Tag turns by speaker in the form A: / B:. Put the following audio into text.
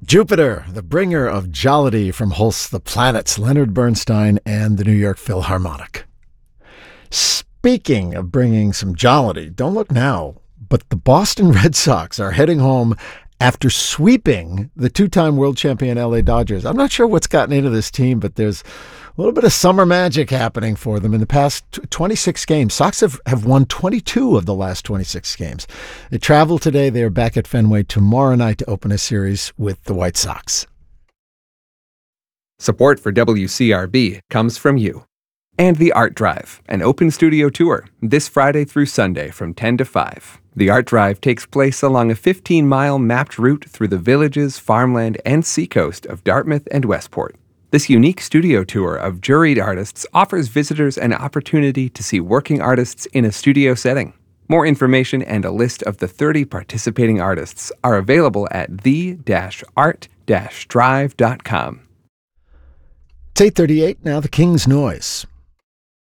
A: Jupiter, the bringer of jollity from Holst the Planets, Leonard Bernstein, and the New York Philharmonic. Speaking of bringing some jollity, don't look now, but the Boston Red Sox are heading home after sweeping the two-time world champion LA Dodgers. I'm not sure what's gotten into this team, but there's a little bit of summer magic happening for them. In the past 26 games, Sox have won 22 of the last 26 games. They travel today. They are back at Fenway tomorrow night to open a series with the White Sox.
B: Support for WCRB comes from you. And the Art Drive, an open studio tour, this Friday through Sunday from 10 to 5. The Art Drive takes place along a 15-mile mapped route through the villages, farmland, and seacoast of Dartmouth and Westport. This unique studio tour of juried artists offers visitors an opportunity to see working artists in a studio setting. More information and a list of the 30 participating artists are available at the-art-drive.com.
A: It's 8:38 now, the King's Noise.